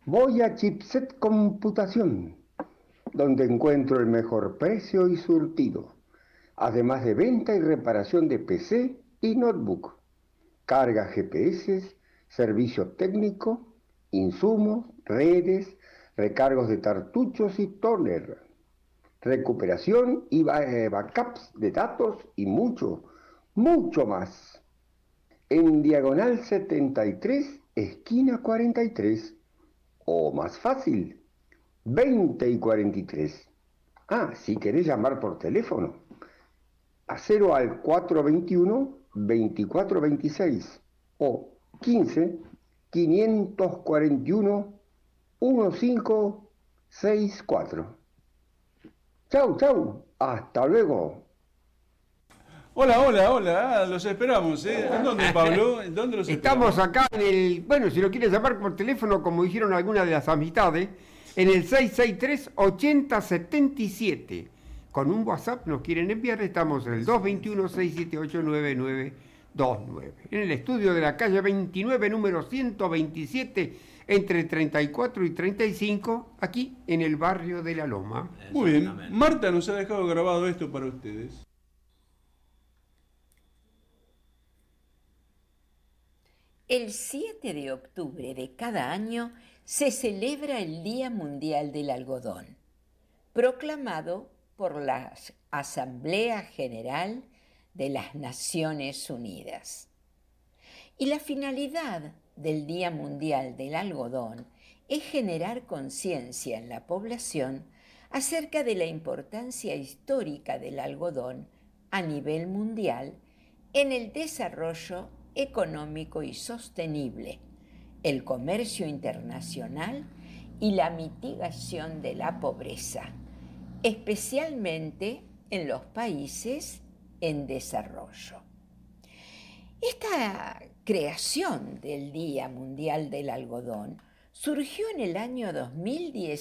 Voy a Chipset Computación, donde encuentro el mejor precio y surtido, además de venta y reparación de PC y notebook, carga GPS, servicio técnico, insumos, redes, recargos de cartuchos y toner, recuperación y backups de datos y mucho, mucho más. En diagonal 73, esquina 43, o más fácil, 20 y 43. Ah, si querés llamar por teléfono, a 0 al 421-2426 o 15-541-1564. Chau, chau, hasta luego. Hola, hola, hola, los esperamos, ¿eh? ¿En dónde, Pablo? ¿En dónde los Estamos esperamos? acá en el, bueno, si lo quieres llamar por teléfono, como dijeron algunas de las amistades, en el 663-8077. Con un WhatsApp nos quieren enviar, estamos en el 221-678-9929. En el estudio de la calle 29, número 127, entre 34 y 35, aquí en el barrio de La Loma. Muy bien, Exactamente. Marta nos ha dejado grabado esto para ustedes. El 7 de octubre de cada año se celebra el Día Mundial del Algodón, proclamado por la Asamblea General de las Naciones Unidas. Y la finalidad del Día Mundial del Algodón es generar conciencia en la población acerca de la importancia histórica del algodón a nivel mundial en el desarrollo económico y sostenible, el comercio internacional y la mitigación de la pobreza, especialmente en los países en desarrollo. Esta creación del Día Mundial del Algodón surgió en el año 2010